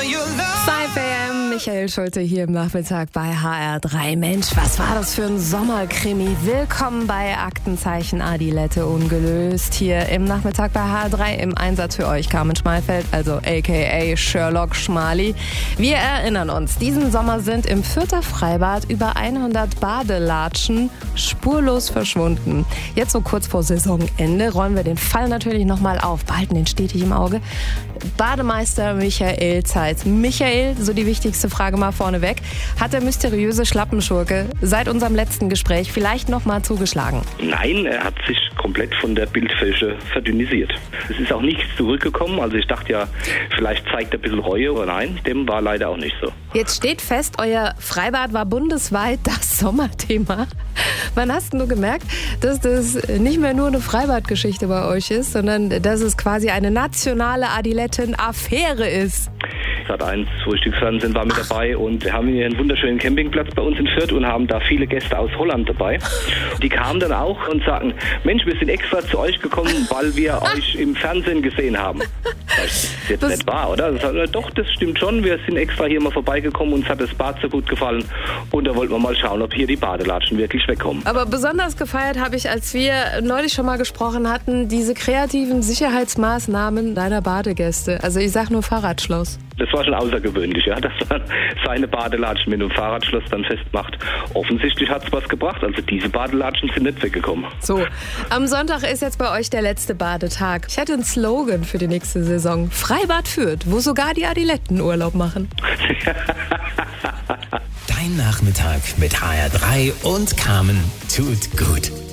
5 AM, Michael Schulte hier im Nachmittag bei HR3. Mensch, was war das für ein Sommerkrimi? Willkommen bei Aktenzeichen Adilette ungelöst. Hier im Nachmittag bei HR3 im Einsatz für euch Carmen Schmalfeld, also aka Sherlock Schmali. Wir erinnern uns, diesen Sommer sind im Fürther Freibad über 100 Badelatschen spurlos verschwunden. Jetzt so kurz vor Saisonende rollen wir den Fall natürlich nochmal auf, behalten den stetig im Auge. Bademeister Michael Zeitz. Michael, so die wichtigste Frage mal vorneweg. Hat der mysteriöse Schlappenschurke seit unserem letzten Gespräch vielleicht noch mal zugeschlagen? Nein, er hat sich komplett von der Bildfläche verdünnisiert. Es ist auch nichts zurückgekommen. Also ich dachte ja, vielleicht zeigt er ein bisschen Reue, aber nein, dem war leider auch nicht so. Jetzt steht fest, euer Freibad war bundesweit das Sommerthema. Wann hast du gemerkt, dass das nicht mehr nur eine Freibadgeschichte bei euch ist, sondern dass es quasi eine nationale Adiletten-Affäre ist? Sat.1 Frühstücksfernsehen war mit dabei und wir haben hier einen wunderschönen Campingplatz bei uns in Fürth und haben da viele Gäste aus Holland dabei. Die kamen dann auch und sagten, Mensch, wir sind extra zu euch gekommen, weil wir euch im Fernsehen gesehen haben. Das ist jetzt nicht wahr, oder? Doch, das stimmt schon. Wir sind extra hier mal vorbeigekommen, uns hat das Bad so gut gefallen und da wollten wir mal schauen, ob hier die Badelatschen wirklich wegkommen. Aber besonders gefeiert habe ich, als wir neulich schon mal gesprochen hatten, diese kreativen Sicherheitsmaßnahmen deiner Badegäste. Also ich sag nur Fahrradschloss. Das war schon außergewöhnlich, ja, dass man seine Badelatschen mit einem Fahrradschloss dann festmacht. Offensichtlich hat es was gebracht. Also diese Badelatschen sind nicht weggekommen. So, am Sonntag ist jetzt bei euch der letzte Badetag. Ich hätte einen Slogan für die nächste Saison. Freibad Fürth, wo sogar die Adiletten Urlaub machen. Dein Nachmittag mit HR3 und Carmen tut gut.